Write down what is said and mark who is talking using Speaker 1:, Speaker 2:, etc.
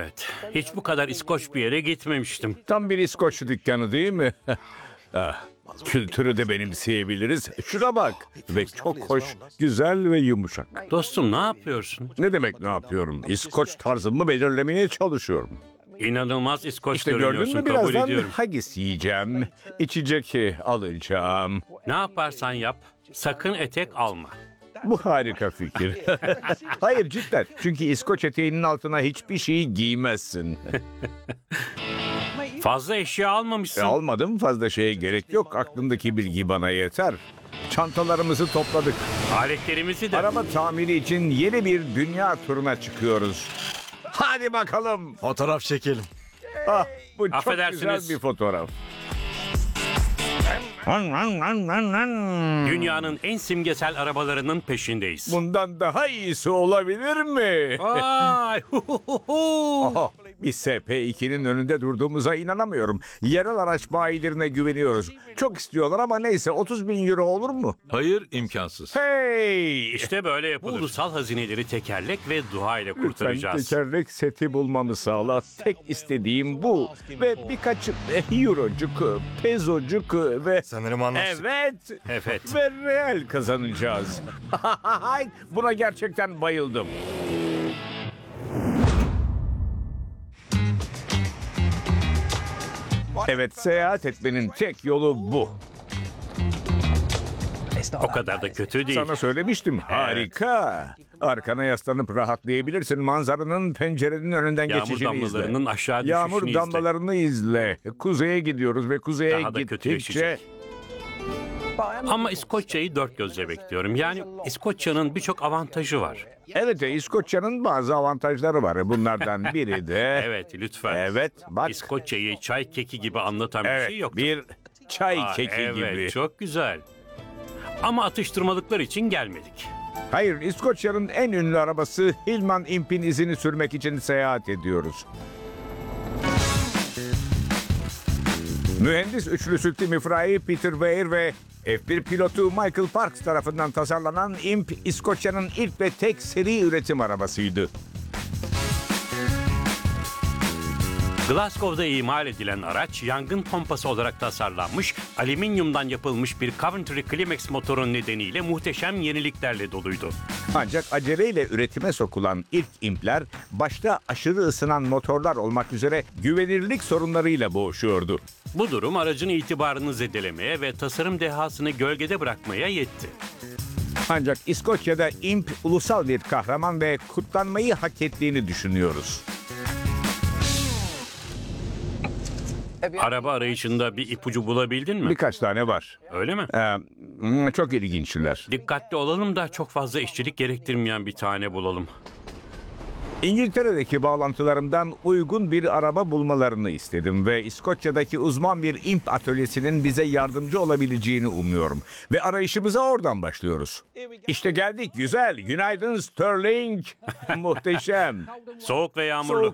Speaker 1: Evet. Hiç bu kadar İskoç bir yere gitmemiştim.
Speaker 2: Tam bir İskoç dükkanı değil mi? Ah, kültürü de benimseyebiliriz. Şuna bak. Ve çok hoş, güzel ve yumuşak.
Speaker 1: Dostum ne yapıyorsun?
Speaker 2: Ne demek ne yapıyorum? İskoç tarzımı belirlemeye çalışıyorum.
Speaker 1: İnanılmaz İskoç
Speaker 2: İşte gördün
Speaker 1: görünüyorsun,
Speaker 2: mü,
Speaker 1: kabul
Speaker 2: birazdan
Speaker 1: ediyorum.
Speaker 2: haggis yiyeceğim. İçecek alacağım.
Speaker 1: Ne yaparsan yap, sakın etek alma.
Speaker 2: Bu harika fikir. Hayır, cidden. Çünkü İskoç eteğinin altına hiçbir şey giymezsin.
Speaker 1: Fazla eşya almamışsın.
Speaker 2: Almadım, fazla şeye gerek yok. Aklımdaki bilgi bana yeter. Çantalarımızı topladık.
Speaker 1: Aletlerimizi de.
Speaker 2: Araba tamiri için yeni bir dünya turuna çıkıyoruz. Hadi bakalım.
Speaker 3: Fotoğraf çekelim.
Speaker 2: Ah, bu çok
Speaker 1: Affedersiniz.
Speaker 2: güzel bir fotoğraf.
Speaker 1: Dünyanın en simgesel arabalarının peşindeyiz.
Speaker 2: Bundan daha iyisi olabilir mi?
Speaker 1: Vay!
Speaker 2: Aha, biz SP2'nin önünde durduğumuza inanamıyorum. Yerel araç bayilerine güveniyoruz. Çok istiyorlar ama neyse, 30 bin euro olur mu?
Speaker 3: Hayır, imkansız.
Speaker 2: Hey!
Speaker 1: İşte böyle yapılır. Ulusal hazineleri tekerlek ve dua ile
Speaker 2: Lütfen
Speaker 1: kurtaracağız.
Speaker 2: tekerlek seti bulmamı sağla. Tek istediğim bu. Ve birkaç eurocuk, pezocuk ve...
Speaker 3: Sanırım anlaştık.
Speaker 2: Evet.
Speaker 1: Evet.
Speaker 2: Ve real kazanacağız. Buna gerçekten bayıldım. Evet, seyahat etmenin tek yolu bu.
Speaker 1: O kadar da kötü değil.
Speaker 2: Sana söylemiştim. Harika. Arkana yaslanıp rahatlayabilirsin. Manzaranın pencerenin önünden
Speaker 1: Yağmur
Speaker 2: geçişini izle.
Speaker 1: damlalarının aşağı düşüşünü
Speaker 2: Yağmur
Speaker 1: izle.
Speaker 2: damlalarını izle. Kuzeye gidiyoruz ve kuzeye
Speaker 1: Daha da
Speaker 2: gittikçe...
Speaker 1: kötüleşecek. Ama İskoçya'yı dört gözle bekliyorum. Yani İskoçya'nın birçok avantajı var.
Speaker 2: Evet, İskoçya'nın bazı avantajları var. Bunlardan biri de...
Speaker 1: Evet, lütfen.
Speaker 2: Evet, bak.
Speaker 1: İskoçya'yı çay keki gibi anlatan bir
Speaker 2: Evet,
Speaker 1: şey yok.
Speaker 2: bir çay keki
Speaker 1: evet,
Speaker 2: gibi.
Speaker 1: çok güzel. Ama atıştırmalıklar için gelmedik.
Speaker 2: Hayır, İskoçya'nın en ünlü arabası Hillman Imp'in izini sürmek için seyahat ediyoruz. Mühendis üçlüsü Timmy Fry, Peter Weir ve F1 pilotu Michael Parks tarafından tasarlanan Imp, İskoçya'nın ilk ve tek seri üretim arabasıydı.
Speaker 1: Glasgow'da imal edilen araç, yangın pompası olarak tasarlanmış, alüminyumdan yapılmış bir Coventry Climax motorun nedeniyle muhteşem yeniliklerle doluydu.
Speaker 2: Ancak aceleyle üretime sokulan ilk Imp'ler başta aşırı ısınan motorlar olmak üzere güvenirlik sorunlarıyla boğuşuyordu.
Speaker 1: Bu durum aracın itibarını zedelemeye ve tasarım dehasını gölgede bırakmaya yetti.
Speaker 2: Ancak İskoçya'da Imp ulusal bir kahraman ve kutlanmayı hak ettiğini düşünüyoruz.
Speaker 1: Araba arayışında bir ipucu bulabildin mi?
Speaker 2: Birkaç tane var.
Speaker 1: Öyle mi?
Speaker 2: Çok ilginçler.
Speaker 1: Dikkatli olalım da çok fazla işçilik gerektirmeyen bir tane bulalım.
Speaker 2: İngiltere'deki bağlantılarımdan uygun bir araba bulmalarını istedim ve İskoçya'daki uzman bir imp atölyesinin bize yardımcı olabileceğini umuyorum. Ve arayışımıza oradan başlıyoruz. İşte geldik, güzel. Günaydın Sterling. Muhteşem.
Speaker 1: Soğuk ve yağmurlu.
Speaker 2: Soğuk